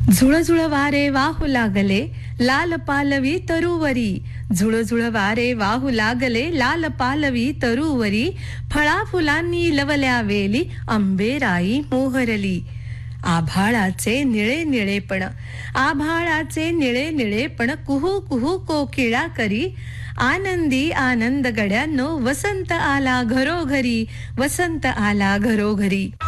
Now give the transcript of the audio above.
झुळझुळ वारे वाहू लागले लाल पालवी तरुवरी, झुळझुळ वारे वाहू लागले लाल पालवी तरुवरी, फळा फुलांनी लवल्या वेली आंबेराई मोहरली. आभाळाचे निळे निळेपण, आभाळाचे निळे निळेपण, कुहू कुहू कोकिळा करी, आनंदी आनंद गड्यांनो, वसंत आला घरोघरी, वसंत आला घरोघरी.